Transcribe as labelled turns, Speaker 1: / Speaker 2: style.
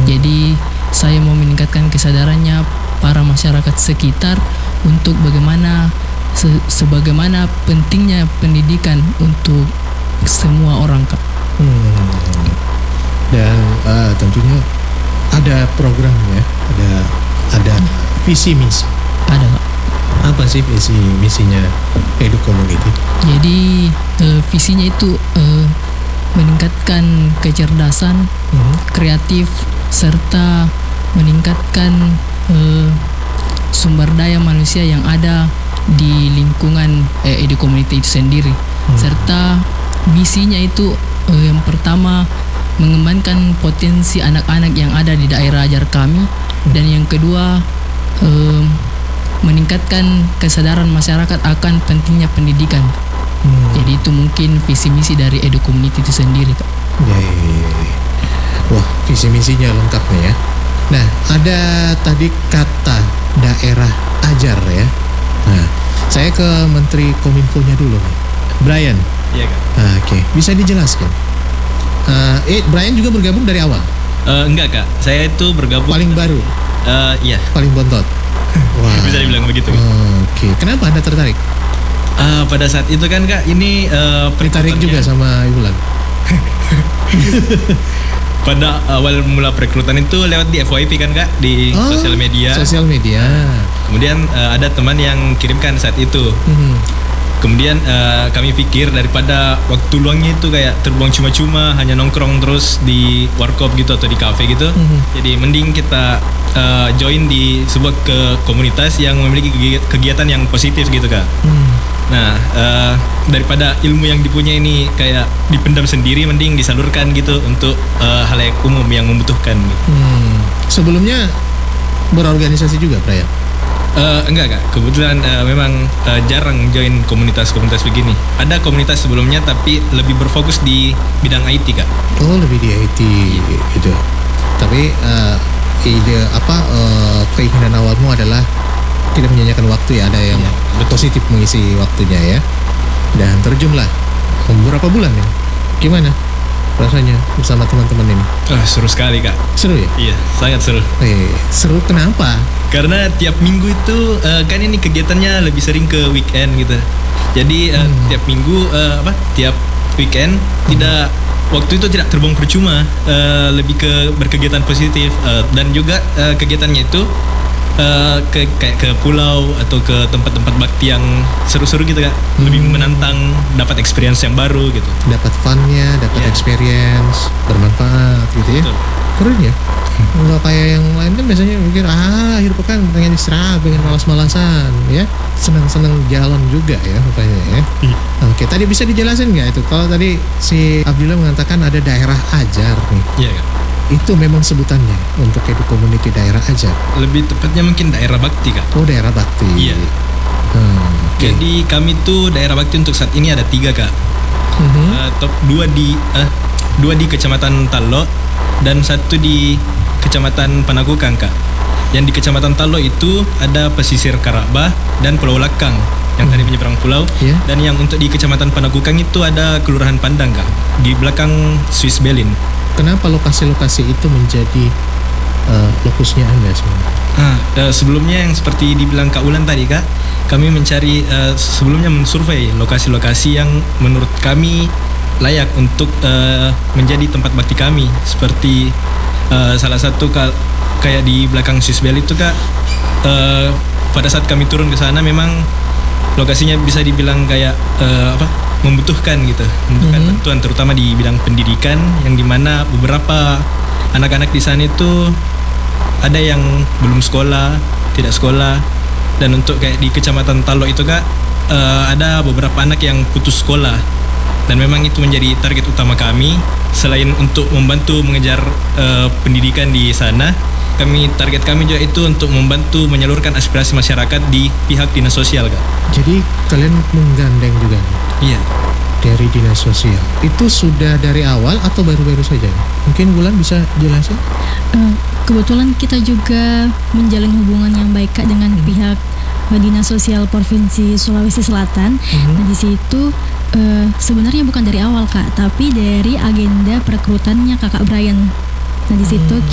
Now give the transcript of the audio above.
Speaker 1: Jadi saya mau meningkatkan kesadarannya para masyarakat sekitar untuk bagaimana sebagaimana pentingnya pendidikan untuk semua orang, Kak.
Speaker 2: Dan tentunya ada programnya, ada visi misi.
Speaker 1: Ada, Kak.
Speaker 2: Apa sih visi misinya Edu Community?
Speaker 1: Jadi visinya itu meningkatkan kecerdasan, kreatif, serta meningkatkan sumber daya manusia yang ada di lingkungan Edu Community itu sendiri. Serta misinya itu yang pertama mengembangkan potensi anak-anak yang ada di daerah ajar kami, dan yang kedua meningkatkan kesadaran masyarakat akan pentingnya pendidikan. Jadi itu mungkin visi misi dari Edu Community itu sendiri, Kak.
Speaker 2: Wah, visi misinya lengkap nih ya. Nah, ada tadi kata daerah ajar ya. Nah, saya ke Menteri Kominfo-nya dulu nih, Brian.
Speaker 3: Iya, Kak.
Speaker 2: Oke, bisa dijelaskan? Brian juga bergabung dari awal?
Speaker 3: Enggak, Kak. Saya itu bergabung
Speaker 2: Paling baru?
Speaker 3: Iya.
Speaker 2: Paling bontot? Wah.
Speaker 3: Bisa dibilang begitu, Kak.
Speaker 2: Oke, kenapa Anda tertarik?
Speaker 3: Pada saat itu kan, Kak, ini
Speaker 2: Tertarik juga sama Ibu Lan?
Speaker 3: Pada awal mula perekrutan itu lewat di FYP kan, Kak, di sosial media.
Speaker 2: Sosial media.
Speaker 3: Kemudian ada teman yang kirimkan saat itu. Kemudian kami pikir daripada waktu luangnya itu kayak terbuang cuma-cuma hanya nongkrong terus di warkop gitu atau di kafe gitu. Jadi mending kita join di sebuah komunitas yang memiliki kegiatan yang positif gitu, Kak. Nah, daripada ilmu yang dipunya ini kayak dipendam sendiri, mending disalurkan gitu untuk halayak umum yang membutuhkan gitu.
Speaker 2: Sebelumnya berorganisasi juga, Brian?
Speaker 3: Enggak, Kak. Kebetulan memang jarang join komunitas-komunitas begini. Ada komunitas sebelumnya tapi lebih berfokus di bidang IT, Kak.
Speaker 2: Oh, lebih di IT gitu. Tapi keinginan awalmu adalah tidak menyanyikan waktu ya, ada yang positif mengisi waktunya ya. Dan terjunlah beberapa bulan ya. Gimana rasanya bersama teman-teman ini?
Speaker 3: Seru sekali, Kak.
Speaker 2: Seru ya?
Speaker 3: Iya, sangat seru.
Speaker 2: Seru kenapa?
Speaker 3: Karena tiap minggu itu kan ini kegiatannya lebih sering ke weekend gitu. Jadi tiap minggu tiap weekend tidak waktu itu tidak terbuang percuma, lebih ke berkegiatan positif, dan juga kegiatannya itu kayak ke pulau atau ke tempat-tempat bakti yang seru-seru gitu, Kak. Lebih menantang, dapat experience yang baru gitu.
Speaker 2: Dapat fun-nya, dapat experience, bermanfaat gitu ya.
Speaker 3: Betul.
Speaker 2: Keren ya. Enggak kayak yang lain kan biasanya mikir akhir pekan pengen istirahat, pengen malas-malasan ya. Senang-senang jalan juga ya makanya ya. Oke, tadi bisa dijelasin nggak itu? Kalau tadi si Abdillah mengatakan ada daerah ajar nih.
Speaker 3: Iya, Kak.
Speaker 2: Itu memang sebutannya untuk Edu Community daerah ajar.
Speaker 3: Lebih tepatnya mungkin daerah bakti, Kak.
Speaker 2: Oh, daerah bakti.
Speaker 3: Iya. Jadi kami tuh daerah bakti untuk saat ini ada 3, Kak. Top 2 di Kecamatan Tallo dan 1 di Kecamatan Panakukang, Kak. Yang di Kecamatan Tallo itu ada pesisir Karabah dan Pulau Lakang yang tadi menyeberang pulau. Dan yang untuk di Kecamatan Panakukang itu ada Kelurahan Pandang, Kak, di belakang Swiss Berlin. Kenapa lokasi-lokasi itu menjadi lokusnya Anda sebenarnya? Sebelumnya yang seperti dibilang Kak Ulan tadi, Kak, kami mencari sebelumnya mensurvei lokasi-lokasi yang menurut kami layak untuk menjadi tempat bakti kami. Seperti salah satu kayak di belakang Swiss Berlin itu, Kak, pada saat kami turun ke sana memang lokasinya bisa dibilang kayak membutuhkan gitu, membutuhkan bantuan terutama di bidang pendidikan, yang dimana beberapa anak-anak di sana itu ada yang belum sekolah, tidak sekolah, dan untuk kayak di Kecamatan Tallo itu, Kak, ada beberapa anak yang putus sekolah, dan memang itu menjadi target utama kami. Selain untuk membantu mengejar pendidikan di sana, target kami juga itu untuk membantu menyalurkan aspirasi masyarakat di pihak dinas sosial, Kak.
Speaker 2: Jadi kalian menggandeng juga?
Speaker 3: Iya.
Speaker 2: Dari dinas sosial. Itu sudah dari awal atau baru-baru saja? Mungkin Bulan bisa jelasin?
Speaker 4: Kebetulan kita juga menjalin hubungan yang baik, Kak, dengan pihak Dinas Sosial Provinsi Sulawesi Selatan. Nah, di situ sebenarnya bukan dari awal, Kak, tapi dari agenda perekrutannya Kakak Brian. Nah, di situ